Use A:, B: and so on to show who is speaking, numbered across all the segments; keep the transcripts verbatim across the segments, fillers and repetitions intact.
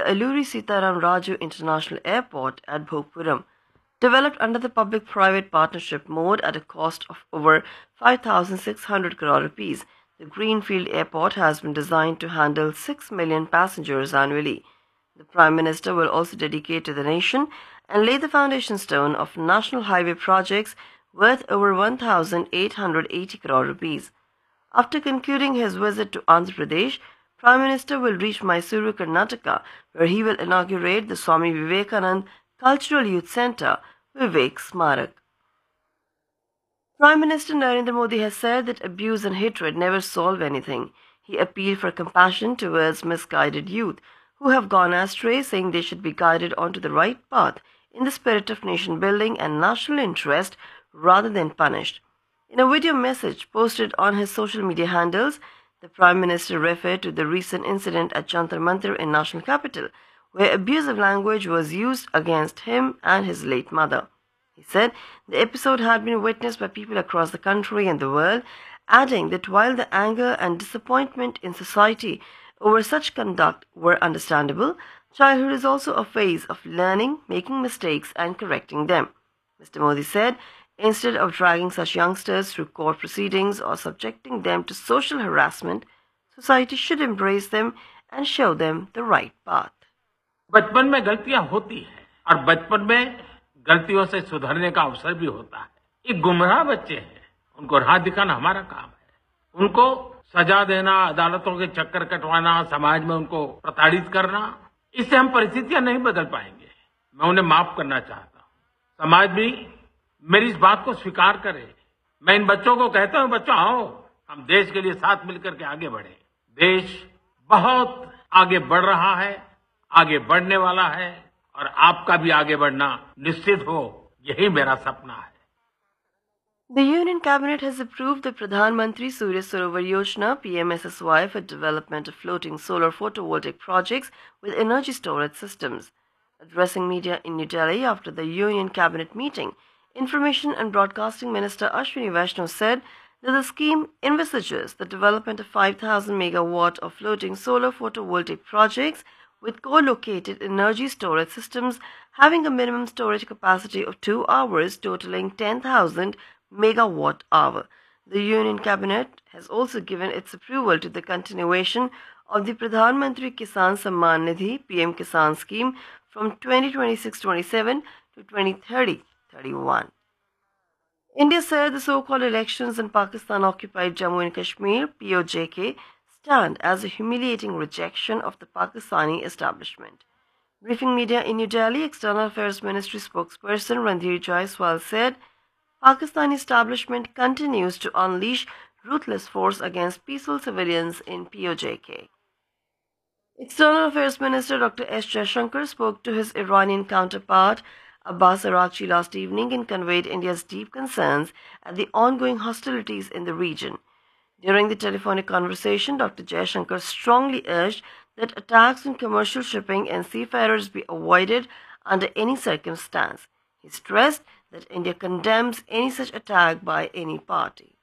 A: Alluri Sitaram Raju International Airport at Bhogpuram, developed under the public-private partnership mode at a cost of over five thousand six hundred crore rupees. The Greenfield Airport has been designed to handle six million passengers annually. The Prime Minister will also dedicate to the nation and lay the foundation stone of national highway projects worth over one thousand eight hundred eighty crore rupees. After concluding his visit to Andhra Pradesh, Prime Minister will reach Mysuru, Karnataka, where he will inaugurate the Swami Vivekanand Cultural Youth Centre, Vivek Smarak. Prime Minister Narendra Modi has said that abuse and hatred never solve anything. He appealed for compassion towards misguided youth who have gone astray, saying they should be guided onto the right path in the spirit of nation building and national interest rather than punished. In a video message posted on his social media handles, the Prime Minister referred to the recent incident at Jantar Mantar in national capital, where abusive language was used against him and his late mother. He said the episode had been witnessed by people across the country and the world, adding that while the anger and disappointment in society over such conduct were understandable, childhood is also a phase of learning, making mistakes and correcting them. Mister Modi said, instead of dragging such youngsters through court proceedings or subjecting them to social harassment, society should embrace them and show them the right path.
B: बचपन में गलतियां होती हैं और बचपन में गलतियों से सुधरने का अवसर भी होता है। ये गुमराह बच्चे हैं, उनको राह दिखाना हमारा काम है। उनको सजा देना, अदालतों के चक्कर कटवाना, समाज में उनको प्रताड़ित करना, इससे हम परिस्थितियां नहीं बदल पाएंगे। मैं उन्हें माफ करना चाहता हूं। समाज भी मेरी इस बात को स्वीकार करे। मैं इन बच्चों को कहता हूं, बच्चों आओ, हम देश के लिए साथ मिलकर के आगे बढ़े। देश बहुत आगे बढ़ रहा है, आगे बढ़ने वाला है और आपका भी आगे बढ़ना निश्चित हो, यही मेरा सपना है।
A: The Union Cabinet has approved the Pradhan Mantri Surya Sarovar Yojana P M S S Y for development of floating solar photovoltaic projects with energy storage systems. Addressing media in New Delhi after the Union Cabinet meeting, Information and Broadcasting Minister Ashwini Vaishnaw said that the scheme envisages the development of five thousand megawatt of floating solar photovoltaic projects with co-located energy storage systems having a minimum storage capacity of two hours totaling ten thousand megawatt hour. The Union Cabinet has also given its approval to the continuation of the Pradhan Mantri Kisan Samman Nidhi P M Kisan scheme from twenty twenty-six twenty-seven to twenty thirty thirty-one. India said the so-called elections in Pakistan-occupied Jammu and Kashmir P O J K stand as a humiliating rejection of the Pakistani establishment. Briefing media in New Delhi, External Affairs Ministry spokesperson Randhir Jaiswal said, Pakistani establishment continues to unleash ruthless force against peaceful civilians in P O J K. External Affairs Minister Doctor S. Jaishankar spoke to his Iranian counterpart Abbas Araghchi last evening and conveyed India's deep concerns at the ongoing hostilities in the region. During the telephonic conversation, Doctor Jaishankar strongly urged that attacks on commercial shipping and seafarers be avoided under any circumstance. He stressed that India condemns any such attack by any party.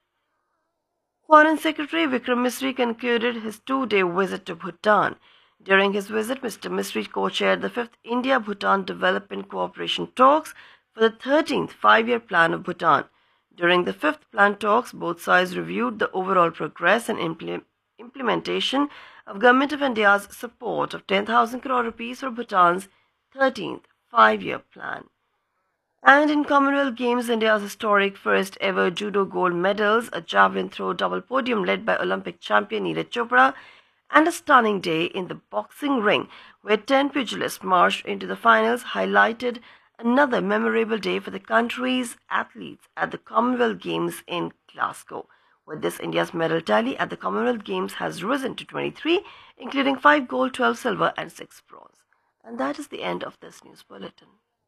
A: Foreign Secretary Vikram Misri concluded his two-day visit to Bhutan. During his visit, Mister Misri co-chaired the fifth India-Bhutan Development Cooperation Talks for the thirteenth five-year plan of Bhutan. During the fifth plan talks, both sides reviewed the overall progress and impl- implementation of Government of India's support of ten thousand crore rupees for Bhutan's thirteenth five-year plan. And in Commonwealth Games, India's historic first ever judo gold medals, a javelin throw double podium led by Olympic champion Neeraj Chopra, and a stunning day in the boxing ring where ten pugilists marched into the finals highlighted another memorable day for the country's athletes at the Commonwealth Games in Glasgow. With this, India's medal tally at the Commonwealth Games has risen to twenty-three, including five gold, twelve silver and six bronze. And that is the end of this news bulletin.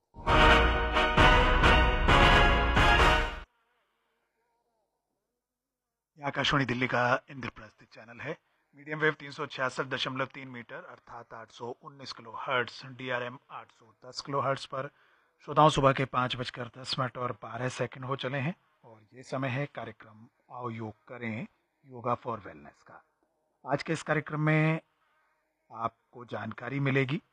C: यह आकाशवाणी दिल्ली का Indraprastha channel है। Medium wave तीन सौ छियासठ दशमलव तीन metre अर्थात आठ सौ उन्नीस kilo hertz, D R M आठ सौ दस किलो हर्ट्स पर श्रोताओं सुबह के पाँच बजकर दस मिनट और बारह सेकंड हो चले हैं और ये समय है कार्यक्रम आओ योग करें, योगा फॉर वेलनेस का। आज के इस कार्यक्रम में आपको जानकारी मिलेगी